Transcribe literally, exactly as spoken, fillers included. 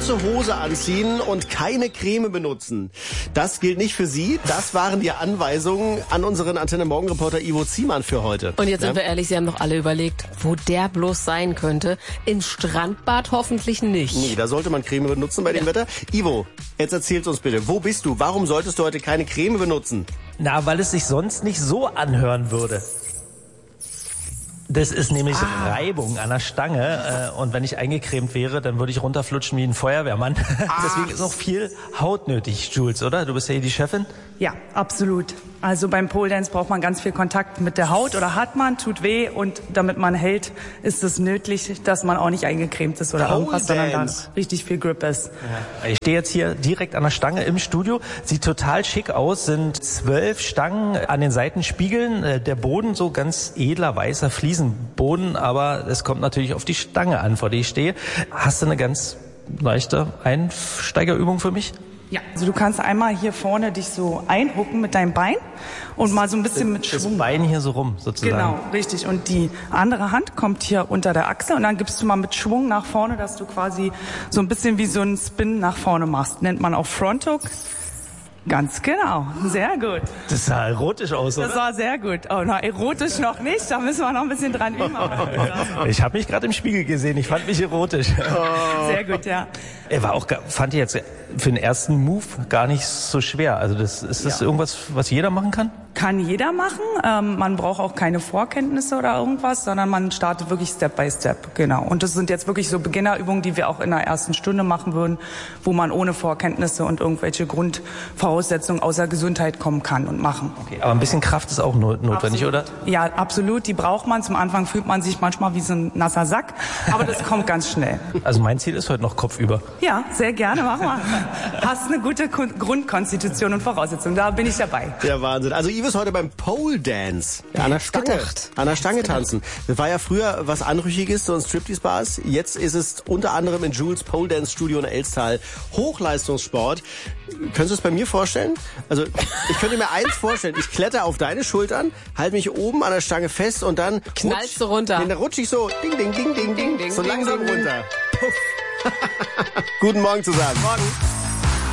kurze Hose anziehen und keine Creme benutzen. Das gilt nicht für Sie. Das waren die Anweisungen an unseren Antenne-Morgen-Reporter Ivo Ziemann für heute. Und jetzt ja? sind wir ehrlich, Sie haben doch alle überlegt, wo der bloß sein könnte. Im Strandbad hoffentlich nicht. Nee, da sollte man Creme benutzen bei dem ja. Wetter. Ivo, jetzt erzähl's uns bitte. Wo bist du? Warum solltest du heute keine Creme benutzen? Na, weil es sich sonst nicht so anhören würde. Das ist nämlich ah. Reibung an der Stange äh, und wenn ich eingecremt wäre, dann würde ich runterflutschen wie ein Feuerwehrmann. Deswegen ist auch viel Haut nötig, Jules, oder? Du bist ja hier die Chefin. Ja, absolut. Also beim Pole Dance braucht man ganz viel Kontakt mit der Haut oder hat man, tut weh und damit man hält, ist es nötig, dass man auch nicht eingecremt ist oder Pole irgendwas, Dance. sondern dann richtig viel Grip ist. Ja. Ich stehe jetzt hier direkt an der Stange im Studio. Sieht total schick aus, sind zwölf Stangen an den Seiten spiegeln. Der Boden so ganz edler, weißer Fliesenboden, aber es kommt natürlich auf die Stange an, vor der ich stehe. Hast du eine ganz leichte Einsteigerübung für mich? Ja, also du kannst einmal hier vorne dich so einhucken mit deinem Bein und mal so ein bisschen mit Schwung. Das Bein hier so rum, sozusagen. Genau, richtig. Und die andere Hand kommt hier unter der Achse und dann gibst du mal mit Schwung nach vorne, dass du quasi so ein bisschen wie so einen Spin nach vorne machst. Nennt man auch Front Hook. Ganz genau, sehr gut. Das sah erotisch aus, oder? Das war sehr gut. Oh, na, erotisch noch nicht, da müssen wir noch ein bisschen dran üben. Ich habe mich gerade im Spiegel gesehen, ich fand mich erotisch. Oh. Sehr gut, ja. Er war auch, fand ich jetzt für den ersten Move gar nicht so schwer. Also das, ist das ja. irgendwas, was jeder machen kann? Kann jeder machen. Ähm, man braucht auch keine Vorkenntnisse oder irgendwas, sondern man startet wirklich Step by Step. Genau. Und das sind jetzt wirklich so Beginnerübungen, die wir auch in der ersten Stunde machen würden, wo man ohne Vorkenntnisse und irgendwelche Grundvoraussetzungen außer Gesundheit kommen kann und machen. Okay, aber ein bisschen Kraft ist auch notwendig, absolut. Oder? Ja, absolut. Die braucht man. Zum Anfang fühlt man sich manchmal wie so ein nasser Sack, aber das kommt ganz schnell. Also mein Ziel ist heute noch kopfüber. Ja, sehr gerne. Mach mal. Hast eine gute Grundkonstitution und Voraussetzungen. Da bin ich dabei. Der Wahnsinn. Also Ivo ist heute beim Pole Dance. Ja, an der Stange. Gedacht. An der Stange tanzen. Das war ja früher was Anrüchiges, so ein Striptease-Bars. Jetzt ist es unter anderem in Jules Pole Dance Studio in Elstal Hochleistungssport. Könntest du es bei mir vorstellen? Also ich könnte mir eins vorstellen. Ich kletter auf deine Schultern, halte mich oben an der Stange fest und dann knallst du runter. Dann rutsche ich so ding, ding, ding, ding, ding, ding so ding, langsam ding. runter. Puff. Guten Morgen zusammen. Morgen.